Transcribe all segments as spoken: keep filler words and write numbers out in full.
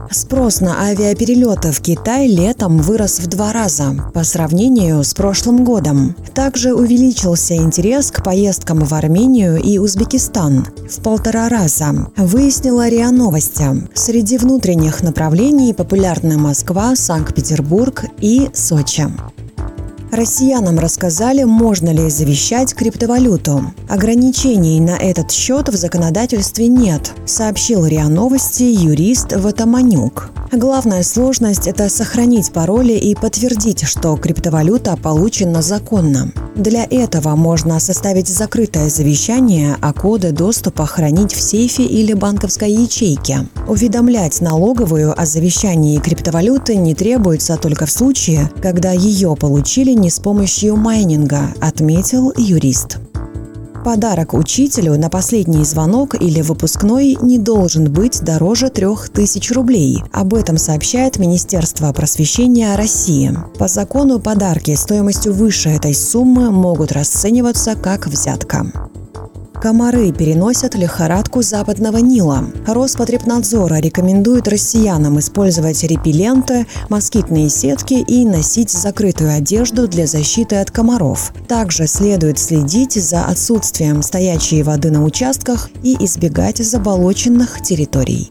Спрос на авиаперелеты в Китай летом вырос в два раза по сравнению с прошлым годом. Также увеличился интерес к поездкам в Армению и Узбекистан в полтора раза, выяснила РИА Новости. Среди внутренних направлений популярны Москва, Санкт-Петербург и Сочи. Россиянам рассказали, можно ли завещать криптовалюту. Ограничений на этот счет в законодательстве нет, сообщил РИА Новости юрист Ватаманюк. Главная сложность – это сохранить пароли и подтвердить, что криптовалюта получена законно. Для этого можно составить закрытое завещание, а коды доступа хранить в сейфе или банковской ячейке. Уведомлять налоговую о завещании криптовалюты не требуется только в случае, когда ее получили не с помощью майнинга, отметил юрист. Подарок учителю на последний звонок или выпускной не должен быть дороже трех тысяч рублей. Об этом сообщает Министерство просвещения России. По закону подарки стоимостью выше этой суммы могут расцениваться как взятка. Комары переносят лихорадку Западного Нила. Роспотребнадзор рекомендует россиянам использовать репелленты, москитные сетки и носить закрытую одежду для защиты от комаров. Также следует следить за отсутствием стоячей воды на участках и избегать заболоченных территорий.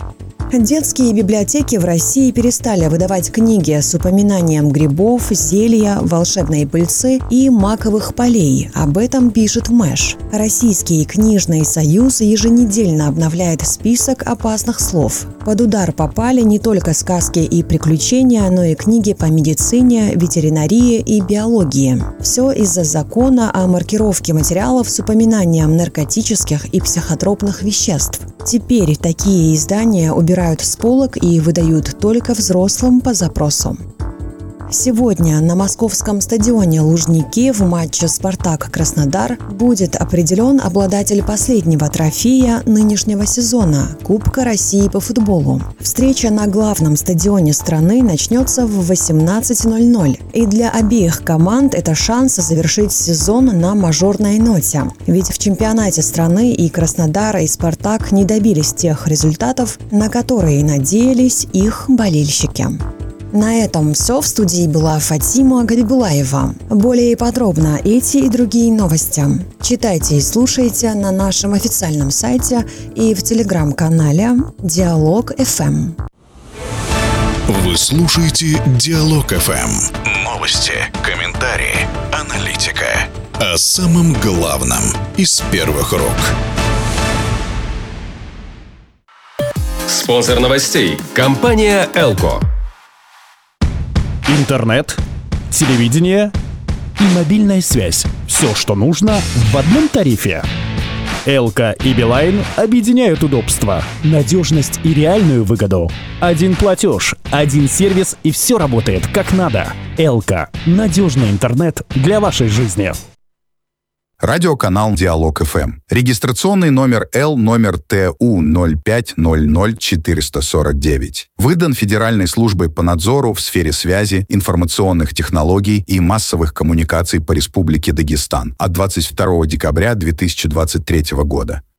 Детские библиотеки в России перестали выдавать книги с упоминанием грибов, зелья, волшебной пыльцы и маковых полей. Об этом пишет Мэш. Российский книжный союз еженедельно обновляет список опасных слов. Под удар попали не только сказки и приключения, но и книги по медицине, ветеринарии и биологии. Все из-за закона о маркировке материалов с упоминанием наркотических и психотропных веществ. Теперь такие издания убирают с полок и выдают только взрослым по запросу. Сегодня на московском стадионе Лужники в матче «Спартак-Краснодар» будет определен обладатель последнего трофея нынешнего сезона – Кубка России по футболу. Встреча на главном стадионе страны начнется в восемнадцать ноль ноль. И для обеих команд это шанс завершить сезон на мажорной ноте. Ведь в чемпионате страны и Краснодар, и «Спартак» не добились тех результатов, на которые надеялись их болельщики. На этом все. В студии была Фатима Габибулаева. Более подробно эти и другие новости читайте и слушайте на нашем официальном сайте и в телеграм-канале Диалог эф эм. Вы слушаете Диалог эф эм. Новости, комментарии, аналитика. О самом главном из первых рук. Спонсор новостей – компания «Элко». Интернет, телевидение и мобильная связь. Все, что нужно в одном тарифе. Элко и Билайн объединяют удобство, надежность и реальную выгоду. Один платеж, один сервис и все работает как надо. Элко – надежный интернет для вашей жизни. Радиоканал Диалог эф эм. Регистрационный номер Л номер Т У ноль пять ноль ноль четыре сорок девять. Выдан Федеральной службой по надзору в сфере связи, информационных технологий и массовых коммуникаций по Республике Дагестан от двадцать второго декабря две тысячи двадцать третьего года.